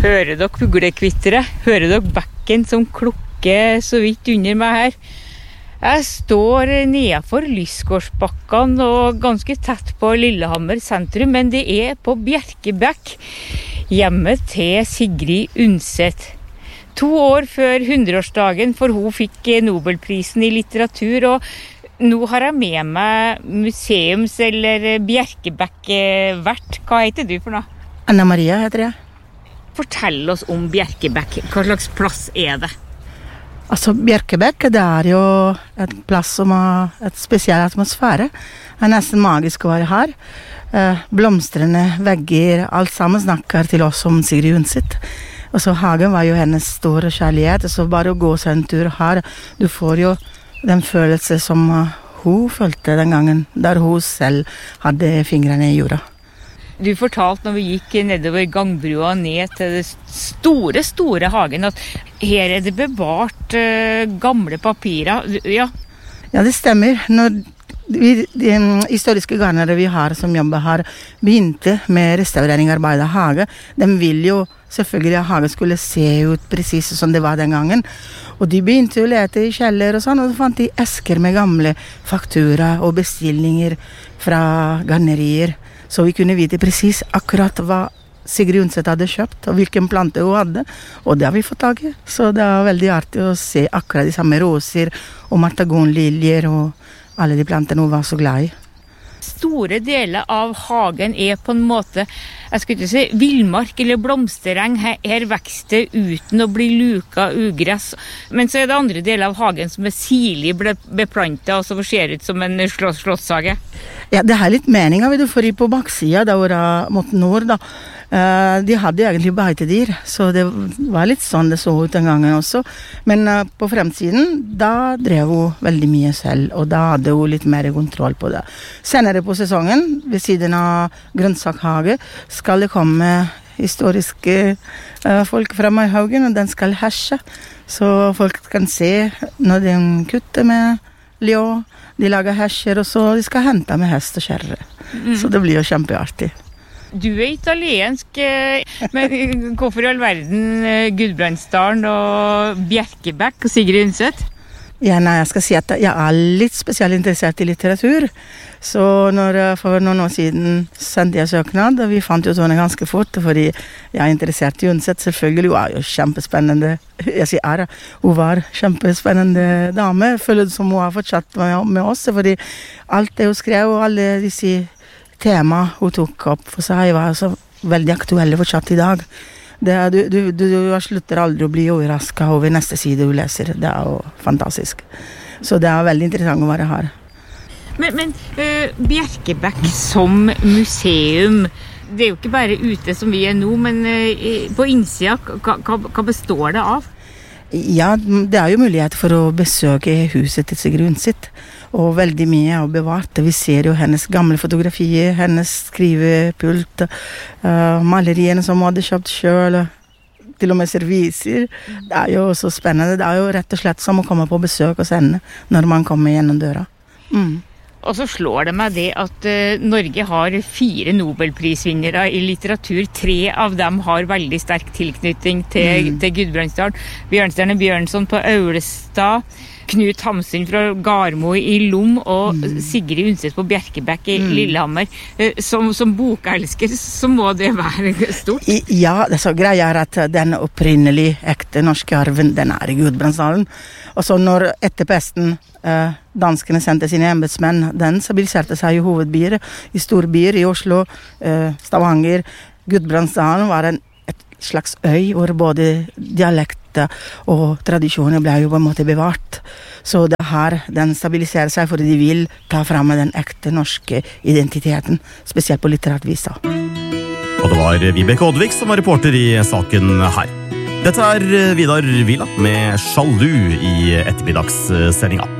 Hører dere fuglekvittere? Hører dere bekken som klukker så vidt under meg her? Jeg står nedenfor Lysgårdsbakkene og ganske tett på Lillehammer sentrum, men det på Bjerkebekk, hjemmet til Sigrid Undset. 2 år før 100-årsdagen, for hun fikk Nobelprisen i litteratur, og nå har jeg med meg museums- eller Bjerkebekk-vert. Hva heter du for noe? Anna Maria heter jeg. Fortell oss om Bjerkebekk. Hva slags plass det? Altså, Bjerkebekk, det jo et plass som har et spesiell atmosfære. Det nesten magisk å være her. Blomstrende vegger, alt sammen snakker til oss om Sigrid Undset. Og så hagen var jo hennes store kjærlighet, så bare å gå seg en tur her, du får jo den følelse som hun følte den gangen, der hun selv hadde fingrene i jorda. Du fortalte når vi gikk nedover gangbrua ned til det store hagen, at her det bevart gamle papirer. Ja, det stemmer. Når de historiske garnere vi har som jobber her begynte med restaureringsarbeid av hage, de vil jo selvfølgelig at hagen skulle se ut precis som det var den gangen. Og de begynte å lete i kjeller og sånn, og så fant de esker med gamle faktura og bestillinger fra garnerier. Så vi kunne vite precis akkurat hva Sigrid Undset hadde kjøpt, og hvilken plante hun hadde, og det har vi fått tag i. Så det veldig artig å se akkurat de samme roser og martagonliljer og alle de plantene hun var så glad i. Store deler av hagen på en måte, jeg skulle ikke si villmark eller blomstereng, her vekster uten å bli luka ugress. Men så det andre deler av hagen som sirlig ble beplantet, og så ser ut som en slottshage. Ja, det litt meningen, vet du, for på baksida, da var mot nord, da, de hadde egentlig beitedyr, så det var litt sånn det så ut den gangen også. Men på fremsiden, da drev hun veldig mye selv, og da hadde hun litt mer kontroll på det. Senere på sesongen, ved siden av grønnsakshage, skal det komme historiske folk fra Maihaugen, og den skal herse. Så folk kan se når de kutter med ljå, de lager herser, og så de skal hente med hest og kjerre. Så det blir jo kjempeartig. Du italiensk, men hvorfor i all verden Gudbrandsdalen og Bjerkebekk og Sigrid Undset? Ja, jeg skal si at jeg litt spesielt interessert i litteratur. Så for noen år siden sendte jeg søknad, og vi fant jo sånne ganske fort, fordi jeg interessert i Undset. Selvfølgelig, hun var jo kjempespennende. Jeg sier hun var kjempespennende dame. Jeg føler det som hun har fortsatt med oss, fordi alt det hun skrev, og alle disse tema hun tok opp for seg var så veldig aktuelle fortsatt i dag. Du slutter aldri å bli overrasket over neste side du leser. Det jo fantastisk. Så det veldig interessant å være her. Men Bjerkebekk som museum, det jo ikke bare ute som vi nå, men på innsida, hva består det av? Ja, det jo mulighet for å besøke huset til Sigrid Undset, og veldig mye bevart. Vi ser jo hennes gamle fotografier, hennes skrivepult, maleriene som hun hadde kjøpt selv, til og med serviser. Det jo så spennende. Det jo rett og slett som å komme på besøk hos henne når man kommer gjennom døra. Og så slår det meg det at Norge har 4 Nobelprisvinnere i litteratur. 3 av dem har veldig sterk tilknytning til Gudbrandsdalen. Bjørnstjerne Bjørnson på Aulestad, Knut Hamsun fra Garmo i Lom og Sigrid Undset på Bjerkebekk i Lillehammer. Som bokelsker så må det være stort. Ja, det så greia at den opprinnelig ekte norske arven, den i Gudbrandsdalen. Og så når etter pesten danskene sendte sine embetsmenn, den stabiliserte seg i hovedbyer, i storbyer, i Oslo, Stavanger. Gudbrandsdalen var et slags øy hvor både dialekter og tradisjoner ble jo på en måte bevart. Så det her, den stabiliserer seg fordi de vil ta frem den ekte norske identiteten, spesielt på litterært vis. Og det var Vibeke Oddvik som var reporter i saken her. Dette Vidar Vila med Sjalu i ettermiddagssendinga.